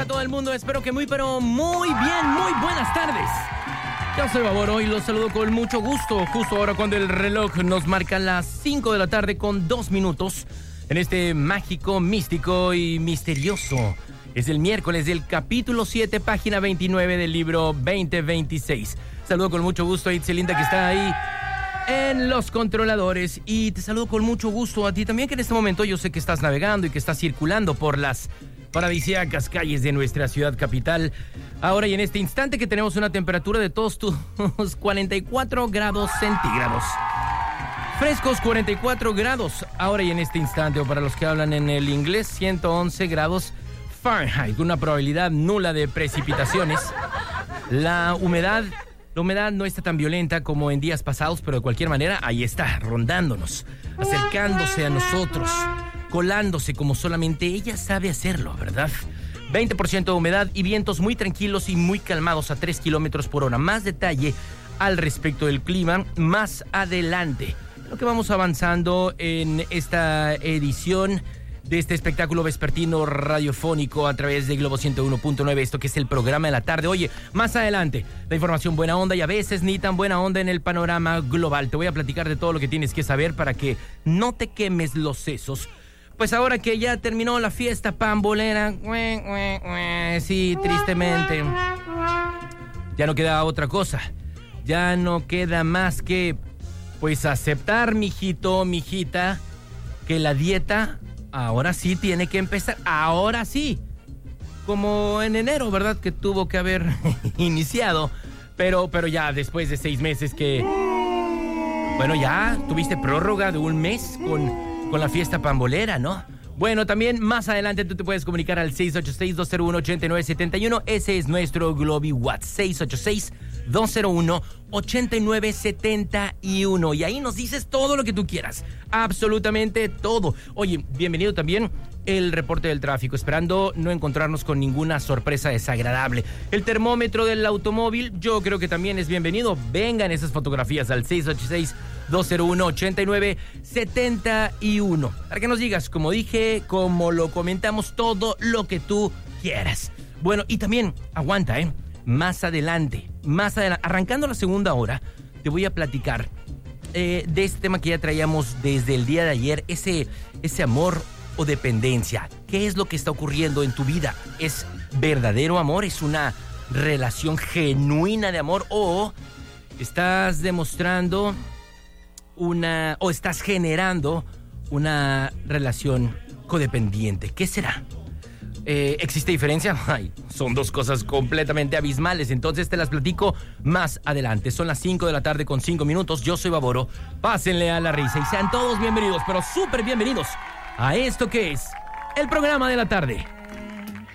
está todo el mundo? Espero que pero muy bien, muy buenas tardes. Yo soy Baboro y los saludo con mucho gusto, justo ahora cuando el reloj nos marca las 5 de la tarde con 2 minutos en este mágico, místico y misterioso. Es el miércoles del capítulo 7, página 29 del libro 2026. Saludo con mucho gusto a Itzelinda, que está ahí en los controladores, y te saludo con mucho gusto a ti también, que en este momento yo sé que estás navegando y que estás circulando por las paradisíacas calles de nuestra ciudad capital. Ahora y en este instante que tenemos una temperatura de todos tus 44 grados centígrados. Frescos 44 grados. Ahora y en este instante, o para los que hablan en el inglés, 111 grados Fahrenheit. Una probabilidad nula de precipitaciones. La humedad no está tan violenta como en días pasados, pero de cualquier manera ahí está, rondándonos, acercándose a nosotros, colándose como solamente ella sabe hacerlo, ¿verdad? 20% de humedad y vientos muy tranquilos y muy calmados a 3 kilómetros por hora. Más detalle al respecto del clima más adelante. Lo que vamos avanzando en esta edición de este espectáculo vespertino radiofónico a través de Globo 101.9, esto que es el programa de la tarde. Oye, más adelante, la información buena onda y a veces ni tan buena onda en el panorama global. Te voy a platicar de todo lo que tienes que saber para que no te quemes los sesos. Pues ahora que ya terminó la fiesta pambolera, sí, tristemente, ya no queda otra cosa. Ya no queda más que, pues, aceptar, mijito, mijita, que la dieta ahora sí tiene que empezar. Ahora sí. Como en enero, ¿verdad? Que tuvo que haber iniciado. Pero ya después de 6 meses que... Bueno, ya tuviste prórroga de 1 mes con la fiesta pambolera, ¿no? Bueno, también más adelante tú te puedes comunicar al 686-201-8971. Ese es nuestro Globi WhatsApp. 686-201-8971. Y ahí nos dices todo lo que tú quieras. Absolutamente todo. Oye, bienvenido también el reporte del tráfico, esperando no encontrarnos con ninguna sorpresa desagradable. El termómetro del automóvil, yo creo que también es bienvenido. Vengan esas fotografías al 686-201-8971. Para que nos digas, como dije, como lo comentamos, todo lo que tú quieras. Bueno, y también, aguanta, Más adelante, arrancando la segunda hora, te voy a platicar de este tema que ya traíamos desde el día de ayer, ese amor o dependencia. ¿Qué es lo que está ocurriendo en tu vida? ¿Es verdadero amor? ¿Es una relación genuina de amor? ¿O estás demostrando o estás generando una relación codependiente? ¿Qué será? ¿Existe diferencia? Ay, son 2 cosas completamente abismales. Entonces te las platico más adelante. Son las 5 de la tarde con 5 minutos. Yo soy Baboro. Pásenle a la risa y sean todos bienvenidos, pero súper bienvenidos a esto que es el programa de la tarde.